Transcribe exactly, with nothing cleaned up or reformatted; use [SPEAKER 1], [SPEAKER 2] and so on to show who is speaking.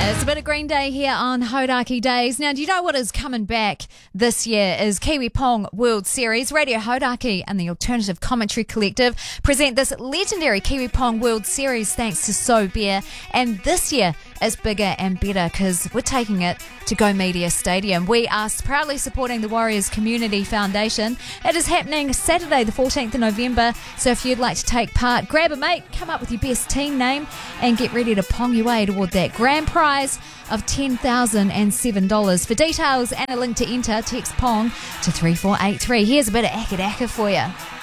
[SPEAKER 1] It's a bit of Green Day here on Hodaki Days. Now, do you know what is coming back this year is Kiwi Pong World Series. Radio Hodaki and the Alternative Commentary Collective present this legendary Kiwi Pong World Series thanks to So Beer. And this year is bigger and better because we're taking it to Go Media Stadium. We are proudly supporting the Warriors Community Foundation. It is happening Saturday the fourteenth of November, so if you'd like to take part, grab a mate, come up with your best team name and get ready to pong your way toward that grand prize of ten thousand seven dollars. For details and a link to enter, text PONG to three four eight three. Here's a bit of Aka Daka for you.